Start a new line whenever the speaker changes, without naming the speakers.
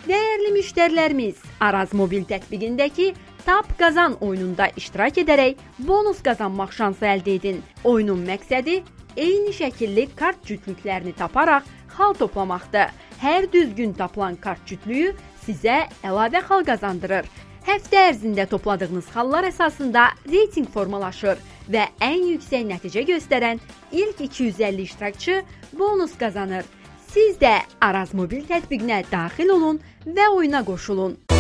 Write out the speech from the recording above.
Değerli müşterilerimiz, Araz Mobil tətbiqindəki Tap Qazan oyununda iştirak edərək bonus qazanmaq şansı əldə edin. Oyunun məqsədi eyni şəkilli kart cütlüklərini taparaq xal toplamaqdır. Hər düzgün tapılan kart cütlüyü sizə əlavə xal qazandırır. Həftə ərzində topladığınız xallar əsasında reyting formalaşır və ən yüksək nəticə göstərən ilk 250 iştirakçı bonus qazanır. Siz də Araz Mobil tətbiqinə daxil olun və oyuna qoşulun.